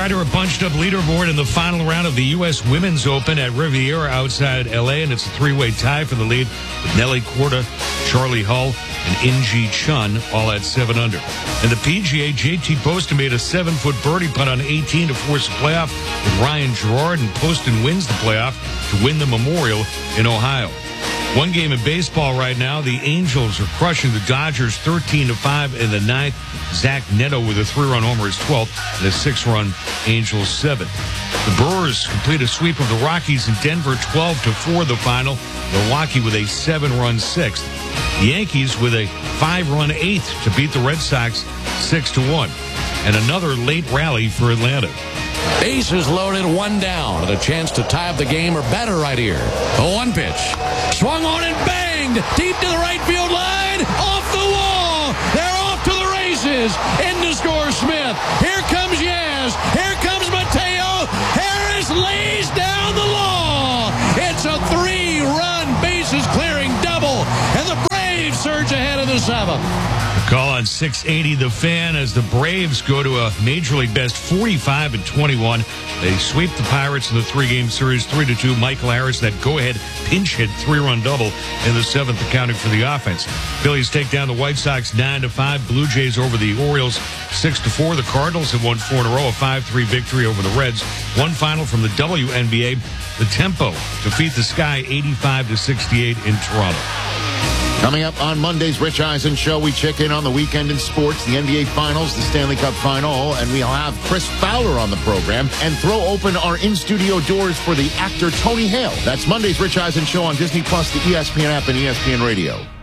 Ryder a bunched-up leaderboard in the final round of the U.S. Women's Open at Riviera outside L.A., and it's a three-way tie for the lead with Nelly Korda, Charlie Hull, and In-Ji Chun, all at 7 under. In the PGA, JT Poston made a 7-foot birdie putt on 18 to force a playoff with Ryan Gerard, and Poston wins the playoff to win the Memorial in Ohio. One game in baseball right now. The Angels are crushing the Dodgers 13-5 in the ninth. Zach Neto with a 3-run homer is 12th, and a 6-run Angels 7th. The Brewers complete a sweep of the Rockies in Denver 12-4 the final. Milwaukee with a 7-run 6th. The Yankees with a 5-run 8th to beat the Red Sox 6-1. And another late rally for Atlanta. Bases loaded, one down, and a chance to tie up the game or better right here. The 1 pitch. Swung on and banged deep to the right field line. Off the wall. They're off to the races. In to score Smith. Here comes Yaz. Here comes Mateo. Harris lays down the law. It's a 3-run bases clearing double. And the Braves surge ahead of the 7th. Call on 680 The Fan as the Braves go to a Major League best 45-21. They sweep the Pirates in the 3-game series 3-2. Michael Harris, that go-ahead pinch hit 3-run double in the 7th, accounting for the offense. Phillies take down the White Sox 9-5. Blue Jays over the Orioles 6-4. The Cardinals have won 4 in a row, a 5-3 victory over the Reds. One final from the WNBA. The Tempo defeat the Sky 85-68 in Toronto. Coming up on Monday's Rich Eisen Show, we check in on the weekend in sports, the NBA Finals, the Stanley Cup Final, and we'll have Chris Fowler on the program and throw open our in-studio doors for the actor Tony Hale. That's Monday's Rich Eisen Show on Disney Plus, the ESPN app, and ESPN Radio.